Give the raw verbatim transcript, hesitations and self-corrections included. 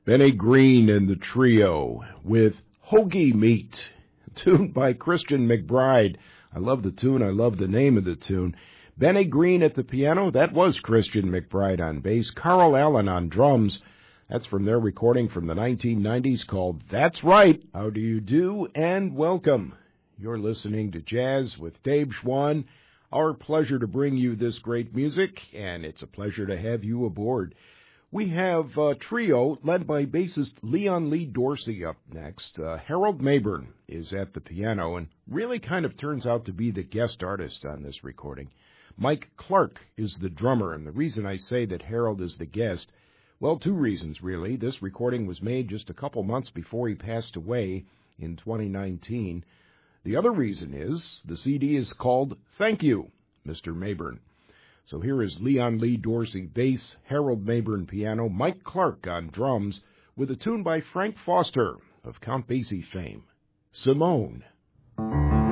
Benny Green and the Trio with Hoagie Meat, tuned by Christian McBride. I love the tune. I love the name of the tune. Benny Green at the piano, that was Christian McBride on bass. Carl Allen on drums. That's from their recording from the nineteen nineties called That's Right. How do you do? And welcome. You're listening to Jazz with Dave Schwann. Our pleasure to bring you this great music, and it's a pleasure to have you aboard. We have a trio led by bassist Leon Lee Dorsey up next. Uh, Harold Mabern is at the piano and really kind of turns out to be the guest artist on this recording. Mike Clark is the drummer, and the reason I say that Harold is the guest, well, two reasons really. This recording was made just a couple months before he passed away in twenty nineteen. The other reason is the C D is called Thank You, Mister Mabern. So here is Leon Lee Dorsey bass, Harold Mabern piano, Mike Clark on drums, with a tune by Frank Foster of Count Basie fame, Simone.